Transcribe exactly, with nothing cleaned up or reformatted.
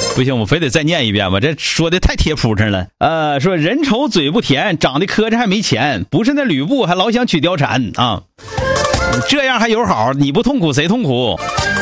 不行，我非得再念一遍吧，这说的太贴谱上了。呃，说人丑嘴不甜，长得磕碜还没钱，不是那吕布还老想娶貂蝉啊，这样还友好，你不痛苦谁痛苦？